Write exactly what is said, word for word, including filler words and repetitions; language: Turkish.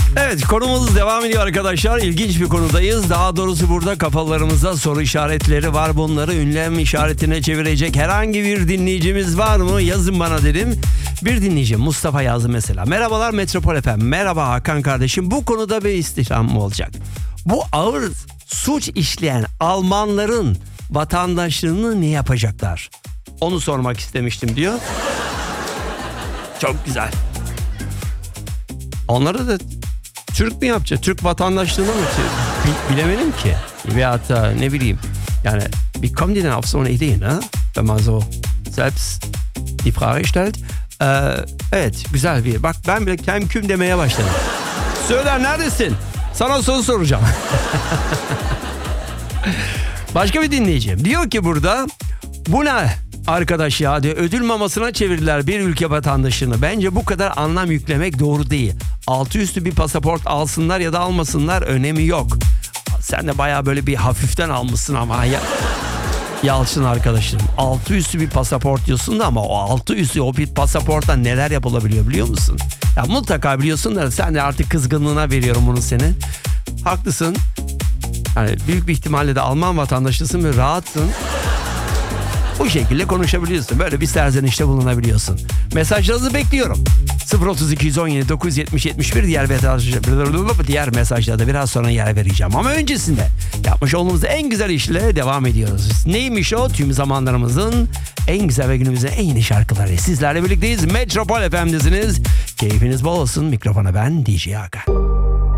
Evet, konumuz devam ediyor arkadaşlar. İlginç bir konudayız. Daha doğrusu burada kafalarımızda soru işaretleri var. Bunları ünlem işaretine çevirecek herhangi bir dinleyicimiz var mı? Yazın bana dedim. Bir dinleyici Mustafa yazdı mesela. Merhabalar Metropol F M. Merhaba Hakan kardeşim. Bu konuda bir istirham mı olacak? Bu ağır suç işleyen Almanların vatandaşlığını ne yapacaklar? Onu sormak istemiştim diyor. Çok güzel. Onları da Türk mü yapacak? Türk vatandaşlığını mı? Bil, bilemedim ki. Veyahut da ne bileyim. Yani wie kommen die denn auf so eine Idee, ne? Wenn man so selbst die Frage stellt. Ee, evet, güzel bir. Bak ben bile kem küm demeye başladım. Söyler neredesin? Sana soru soracağım. Başka bir dinleyicim. Diyor ki burada, bu ne arkadaş ya diyor, ödül mamasına çevirdiler bir ülke vatandaşını. Bence bu kadar anlam yüklemek doğru değil. Altı üstü bir pasaport alsınlar ya da almasınlar, önemi yok. Sen de bayağı böyle bir hafiften almışsın ama ya. Yalçın arkadaşım, altı üstü bir pasaport diyorsun da ama o altı üstü o bir pasaportla neler yapılabiliyor biliyor musun? Ya mutlaka biliyorsun da sen de artık kızgınlığına veriyorum bunu senin. Haklısın. Yani büyük bir ihtimalle de Alman vatandaşısın ve rahatsın. Bu şekilde konuşabiliyorsun. Böyle bir serzenişte bulunabiliyorsun. Mesajlarınızı bekliyorum. sıfır otuz iki yüz on yedi dokuz yüz yetmiş yetmiş bir diğer mesaj, diğer mesajlarda biraz sonra yer vereceğim. Ama öncesinde yapmış olduğumuz en güzel işle devam ediyoruz. Neymiş o? Tüm zamanlarımızın en güzel ve günümüzün en yeni şarkıları. Sizlerle birlikteyiz. Metropol F M'desiniz. Keyfiniz bol olsun. Mikrofona ben D J Hakan.